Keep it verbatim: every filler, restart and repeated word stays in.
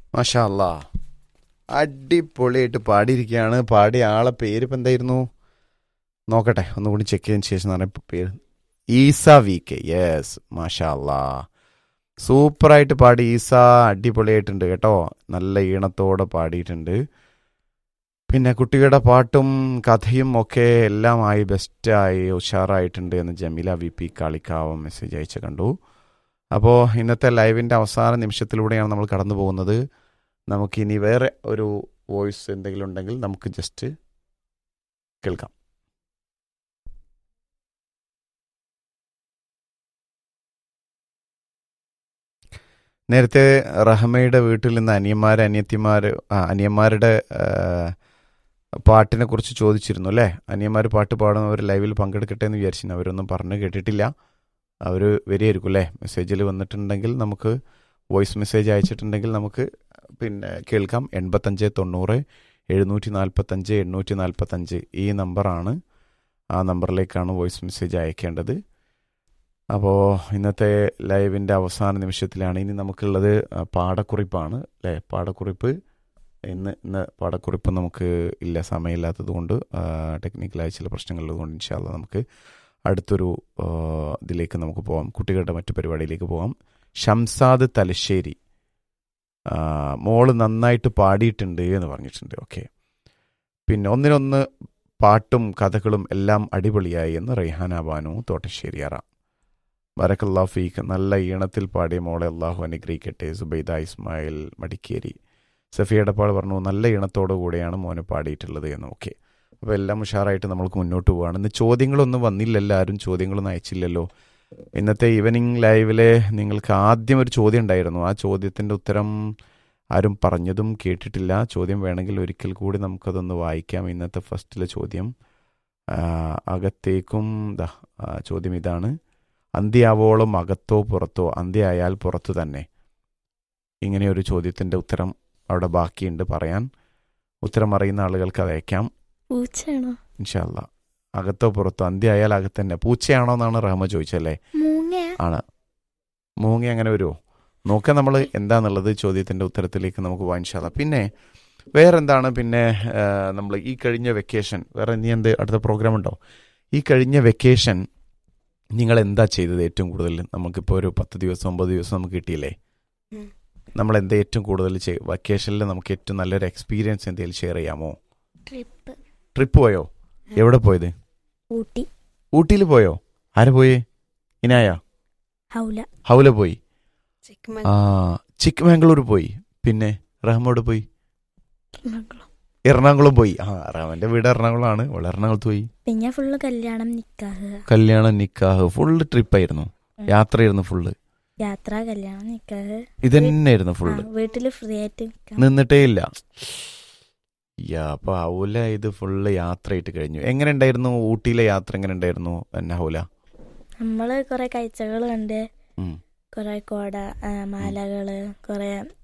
മാഷാ അല്ലാ, അടിപൊളിയായിട്ട് പാടിയിരിക്കുകയാണ്. പാടിയ ആളെ പേര് ഇപ്പം എന്തായിരുന്നു നോക്കട്ടെ, ഒന്നുകൂടി ചെക്ക് ചെയ്തതിന് ശേഷം പറഞ്ഞ പേര് ഈസ വി കെ. യെസ്, മാഷാ അല്ലാ, സൂപ്പറായിട്ട് പാടി ഈസ. അടിപൊളിയായിട്ടുണ്ട് കേട്ടോ, നല്ല ഈണത്തോടെ പാടിയിട്ടുണ്ട്. പിന്നെ കുട്ടികളുടെ പാട്ടും കഥയും ഒക്കെ എല്ലാമായി ബെസ്റ്റായി ഉഷാറായിട്ടുണ്ട് എന്ന് Jameela V P Kalikavu message അയച്ച് കണ്ടു. അപ്പോൾ ഇന്നത്തെ ലൈവിൻ്റെ അവസാന നിമിഷത്തിലൂടെയാണ് നമ്മൾ കടന്നു പോകുന്നത്. നമുക്കിനി വേറെ ഒരു വോയിസ് എന്തെങ്കിലും ഉണ്ടെങ്കിൽ നമുക്ക് ജസ്റ്റ് കേൾക്കാം. നേരത്തെ റഹ്മയുടെ വീട്ടിൽ നിന്ന് അനിയന്മാർ അനിയത്തിമാർ അനിയന്മാരുടെ പാട്ടിനെ കുറിച്ച് ചോദിച്ചിരുന്നു അല്ലേ? അനിയന്മാർ പാട്ട് പാടുന്നവർ ലൈവിൽ പങ്കെടുക്കട്ടെ എന്ന് വിചാരിച്ചിരുന്നു. അവരൊന്നും പറഞ്ഞു കേട്ടിട്ടില്ല. അവർ വരികയായിരിക്കും അല്ലേ? മെസ്സേജിൽ വന്നിട്ടുണ്ടെങ്കിൽ നമുക്ക്, വോയിസ് മെസ്സേജ് അയച്ചിട്ടുണ്ടെങ്കിൽ നമുക്ക് പിന്നെ കേൾക്കാം. എൺപത്തഞ്ച് തൊണ്ണൂറ് എഴുന്നൂറ്റി നാൽപ്പത്തഞ്ച് എണ്ണൂറ്റി നാൽപ്പത്തഞ്ച് ഈ നമ്പറാണ്. ആ നമ്പറിലേക്കാണ് വോയിസ് മെസ്സേജ് അയക്കേണ്ടത്. അപ്പോൾ ഇന്നത്തെ ലൈവിൻ്റെ അവസാന നിമിഷത്തിലാണ്. ഇനി നമുക്കുള്ളത് പാടക്കുറിപ്പാണ് അല്ലേ? പാടക്കുറിപ്പ് ഇന്ന് ഇന്ന് പാടക്കുറിപ്പ് നമുക്ക് ഇല്ല, സമയമില്ലാത്തത് കൊണ്ട്, ടെക്നിക്കലായ ചില പ്രശ്നങ്ങളുള്ളത് കൊണ്ട് ഇൻഷാ അല്ലാ നമുക്ക് അടുത്തൊരു ഇതിലേക്ക് നമുക്ക് പോകാം. കുട്ടികളുടെ മറ്റു പരിപാടിയിലേക്ക് പോകാം. ഷംസാദ് തലശ്ശേരി മോള് നന്നായിട്ട് പാടിയിട്ടുണ്ട് എന്ന് പറഞ്ഞിട്ടുണ്ട്. ഓക്കെ, പിന്നെ ഒന്നിനൊന്ന് പാട്ടും കഥകളും എല്ലാം അടിപൊളിയായി എന്ന് റൈഹാന ബാനു തോട്ടശ്ശേരിയറ. ബറക്കല്ലാഹു ഫീക്ക്, നല്ല ഈണത്തിൽ പാടിയ മോളെ അള്ളാഹു അനുഗ്രഹിക്കട്ടെ. സുബൈദ ഇസ്മായിൽ മടിക്കേരി. സഫിയുടെ പാട് പറഞ്ഞു നല്ല ഈണത്തോടു കൂടെയാണ് മോനെ പാടിയിട്ടുള്ളത് എന്ന്. ഓക്കെ, അപ്പോൾ എല്ലാം ഉഷാറായിട്ട് നമ്മൾക്ക് മുന്നോട്ട് പോവുകയാണ്. ഇന്ന് ചോദ്യങ്ങളൊന്നും വന്നില്ലല്ലോ, ആരും ചോദ്യങ്ങളൊന്നും അയച്ചില്ലല്ലോ. ഇന്നത്തെ ഈവനിങ് ലൈവിലെ നിങ്ങൾക്ക് ആദ്യം ഒരു ചോദ്യം ഉണ്ടായിരുന്നു. ആ ചോദ്യത്തിൻ്റെ ഉത്തരം ആരും പറഞ്ഞതും കേട്ടിട്ടില്ല. ചോദ്യം വേണമെങ്കിൽ ഒരിക്കൽ കൂടി നമുക്കതൊന്ന് വായിക്കാം. ഇന്നത്തെ ഫസ്റ്റിലെ ചോദ്യം അകത്തേക്കും ദാ ചോദ്യം ഇതാണ്: അന്ത്യാവോളം അകത്തോ പുറത്തോ, അന്ത്യായാൽ പുറത്തു തന്നെ. ഇങ്ങനെയൊരു ചോദ്യത്തിൻ്റെ ഉത്തരം അവിടെ ബാക്കിയുണ്ട് പറയാൻ. ഉത്തരം അറിയുന്ന ആളുകൾക്ക് അത് അയക്കാം. പൂച്ചയാണോ? ഇൻഷാ അല്ലാ. അകത്തോ പുറത്തോ, അന്ത്യായാൽ അകത്തന്നെ. പൂച്ചയാണോ എന്നാണ് റഹ്മ ചോദിച്ചല്ലേ? ആണ്. മൂങ്ങ അങ്ങനെ വരുമോ? നോക്കാം നമ്മൾ എന്താന്നുള്ളത് ചോദ്യത്തിൻ്റെ ഉത്തരത്തിലേക്ക് നമുക്ക് പോകാം ഇൻഷാ അല്ലാ. പിന്നെ വേറെന്താണ്? പിന്നെ നമ്മൾ ഈ കഴിഞ്ഞ വെക്കേഷൻ, വേറെ ഇനി എന്ത് അടുത്ത പ്രോഗ്രാം ഉണ്ടോ? ഈ കഴിഞ്ഞ വെക്കേഷൻ നിങ്ങൾ എന്താ ചെയ്തത് ഏറ്റവും കൂടുതൽ? നമുക്കിപ്പോൾ ഒരു പത്ത് ദിവസം ഒമ്പത് ദിവസം നമുക്ക് കിട്ടിയില്ലേ? നമ്മൾ എന്താ ഏറ്റവും കൂടുതൽ വെക്കേഷനിൽ നമുക്ക് ഏറ്റവും നല്ലൊരു എക്സ്പീരിയൻസ് എന്തെങ്കിലും ഷെയർ ചെയ്യാമോ? ട്രിപ്പ്. ട്രിപ്പ് പോയോ? എവിടെ പോയത്? ഊട്ടി. ഊട്ടിയിൽ പോയോ? ആര് പോയി? ഇനായ? ഹൗല. ഹൗല പോയി. ആ, ചിക്ക്മംഗ്ലൂർ പോയി. പിന്നെ റഹ്മോട് പോയി എറണാകുളം പോയി. ആ, റഹ്മന്റെ വീട് എറണാകുളമാണ്. അവൾ എറണാകുളത്ത് പോയി. പിന്നെ ഫുള്ള് കല്യാണം നിക്കാഹ് കല്യാണം നിക്കാഹ് ഫുള്ള് ട്രിപ്പായിരുന്നു. യാത്രയായിരുന്നു ഫുള്ള്. യാത്ര, കല്യാണം, നിക്കാഹ് ഇതന്നെയായിരുന്നു ഫുള്ള്. വീട്ടില് ഫ്രീ ആയിട്ട് നിന്നിട്ടേ ഇല്ല. അപ്പൊ ഹൗല ഇത് ഫുള്ള് യാത്രയായിട്ട് കഴിഞ്ഞു. എങ്ങനെ ഉണ്ടായിരുന്നു ഊട്ടിയിലെ യാത്ര? എങ്ങനെ ഉണ്ടായിരുന്നു എന്നെ ഹൗല? നമ്മള് കൊറേ കാഴ്ചകൾ കണ്ട്, കൊറേ കോട, മാലകള്, കൊറേ